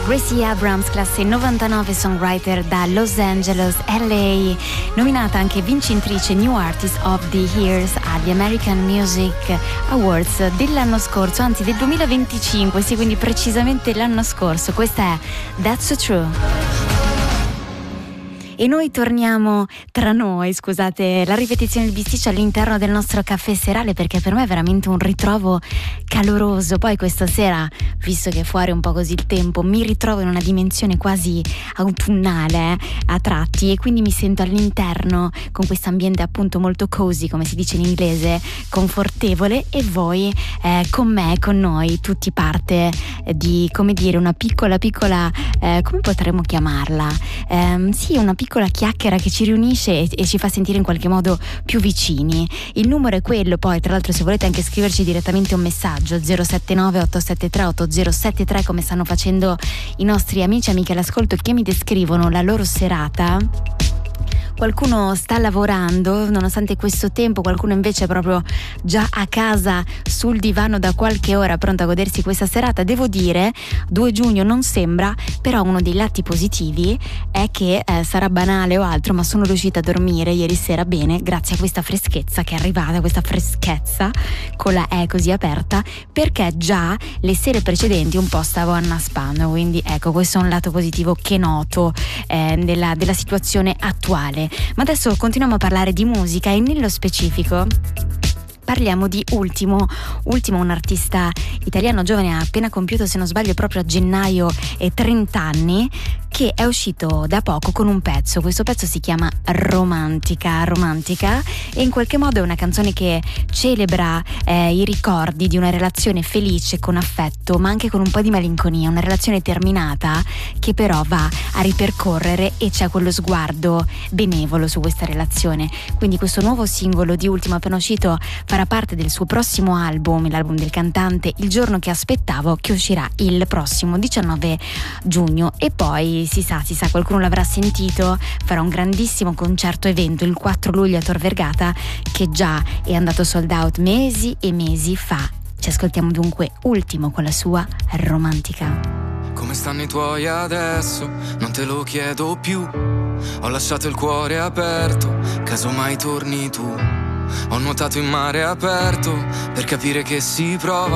Gracie Abrams, classe 99, songwriter da Los Angeles, LA, nominata anche vincitrice New Artist of the Year agli American Music Awards dell'anno scorso, anzi del 2025, sì, quindi precisamente l'anno scorso. Questa è That's So True. E noi torniamo tra noi, scusate la ripetizione del bisticcio all'interno del nostro caffè serale, perché per me è veramente un ritrovo caloroso. Poi questa sera, visto che è fuori un po' così il tempo, mi ritrovo in una dimensione quasi autunnale a tratti, e quindi mi sento all'interno con questo ambiente appunto molto cozy, come si dice in inglese, confortevole, e voi con me, con noi, tutti parte di, come dire, una piccola come potremmo chiamarla? Sì, una piccola chiacchiera che ci riunisce e ci fa sentire in qualche modo più vicini. Il numero è quello, poi tra l'altro se volete anche scriverci direttamente un messaggio 079 873 8073, come stanno facendo i nostri amici e amiche all'ascolto che mi descrivono la loro serata. Qualcuno sta lavorando nonostante questo tempo, qualcuno invece è proprio già a casa sul divano da qualche ora, pronto a godersi questa serata. Devo dire, 2 giugno non sembra, però uno dei lati positivi è che sarà banale o altro, ma sono riuscita a dormire ieri sera bene grazie a questa freschezza che è arrivata, questa freschezza con la E così aperta, perché già le sere precedenti un po' stavo annaspando, quindi ecco, questo è un lato positivo che noto della situazione attuale. Ma adesso continuiamo a parlare di musica, e nello specifico parliamo di Ultimo, un artista italiano giovane, ha appena compiuto, se non sbaglio proprio a gennaio, 30 anni, che è uscito da poco con un pezzo. Questo pezzo si chiama Romantica, e in qualche modo è una canzone che celebra i ricordi di una relazione felice, con affetto, ma anche con un po' di malinconia, una relazione terminata che però va a ripercorrere, e c'è quello sguardo benevolo su questa relazione. Quindi questo nuovo singolo di Ultimo appena uscito farà parte del suo prossimo album, l'album del cantante Il giorno che aspettavo, che uscirà il prossimo 19 giugno. E poi si sa, qualcuno l'avrà sentito, farà un grandissimo concerto evento il 4 luglio a Tor Vergata, che già è andato sold out mesi e mesi fa. Ci ascoltiamo dunque Ultimo con la sua Romantica. Come stanno i tuoi adesso? Non te lo chiedo più. Ho lasciato il cuore aperto, caso mai torni tu. Ho nuotato in mare aperto per capire che si prova